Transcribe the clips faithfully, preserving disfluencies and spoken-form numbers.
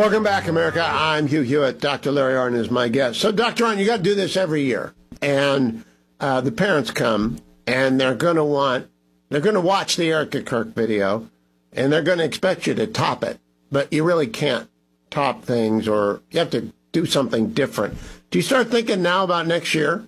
Welcome back, America. I'm Hugh Hewitt. Doctor Larry Arnn is my guest. So, Doctor Arnn, you got to do this every year. And uh, the parents come, and they're going to want, they're going to watch the Erica Kirk video, and they're going to expect you to top it. But you really can't top things, or you have to do something different. Do you start thinking now about next year?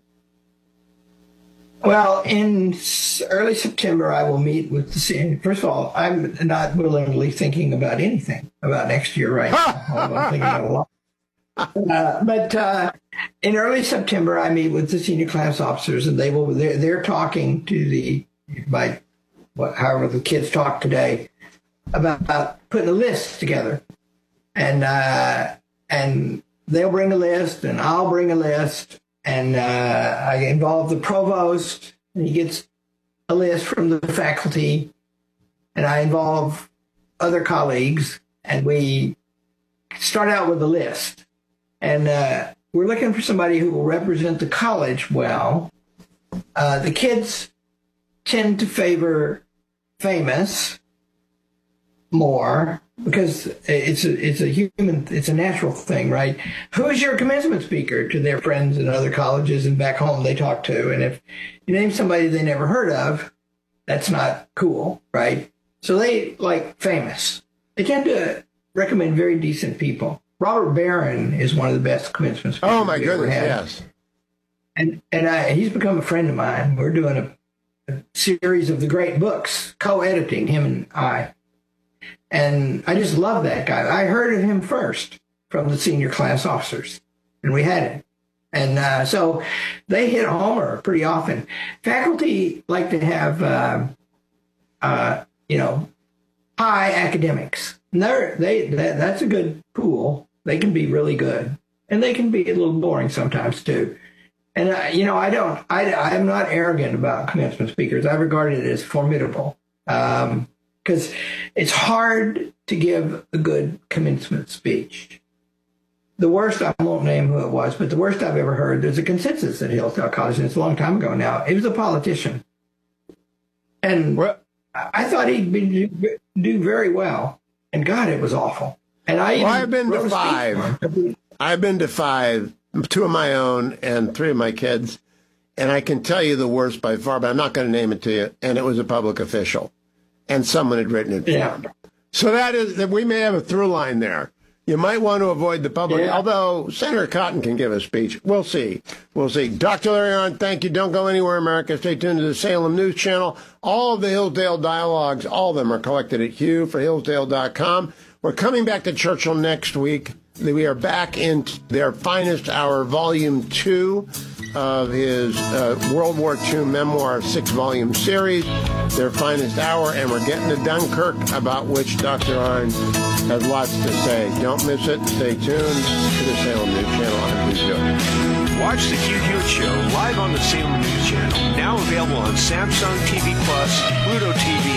Well, in early September, I will meet with the senior. First of all, I'm not willingly thinking about anything about next year right now. I'm thinking about a lot. Uh, but uh, in early September, I meet with the senior class officers, and they will. They're, they're talking to the, by, what, however the kids talk today, about, about putting a list together, and uh, and they'll bring a list, and I'll bring a list. And uh, I involve the provost, and he gets a list from the faculty, and I involve other colleagues, and we start out with a list. And uh, we're looking for somebody who will represent the college well. Uh, the kids tend to favor famous more, because it's a, it's a human, it's a natural thing, right? Who's your commencement speaker to their friends in other colleges and back home they talk to? And if you name somebody they never heard of, that's not cool, right? So they like famous. They tend to recommend very decent people. Robert Barron is one of the best commencement speakers. Oh my goodness, yes. And and I, he's become a friend of mine. We're doing a, a series of the great books, co-editing, him and I. And I just love that guy. I heard of him first from the senior class officers, and we had it. And uh, so they hit Homer pretty often. Faculty like to have, uh, uh, you know, high academics. And they're, they that, that's a good pool. They can be really good, and they can be a little boring sometimes too. And uh, you know, I don't. I I'm not arrogant about commencement speakers. I regard it as formidable. Um, Because it's hard to give a good commencement speech. The worst, I won't name who it was, but the worst I've ever heard, there's a consensus at Hillsdale College, and it's a long time ago now. He was a politician. And what? I thought he'd be, do very well. And God, it was awful. And I well, I've been to five. I've been to five, two of my own and three of my kids. And I can tell you the worst by far, but I'm not going to name it to you. And it was a public official. And someone had written it. Yeah. So that is that we may have a through line there. You might want to avoid the public, yeah. Although Senator Cotton can give a speech. We'll see. We'll see. Doctor Larry Arnn, thank you. Don't go anywhere, America. Stay tuned to the Salem News Channel. All of the Hillsdale dialogues, all of them are collected at hugh for hillsdale dot com. We're coming back to Churchill next week. We are back in Their Finest Hour, Volume two of his uh, World War Two memoir, six-volume series, Their Finest Hour, and we're getting to Dunkirk, about which Doctor Arnn has lots to say. Don't miss it. Stay tuned to the Salem News Channel. I'm Hugh Hewitt. Watch the Hugh Hewitt Show live on the Salem News Channel, now available on Samsung T V Plus, Pluto T V,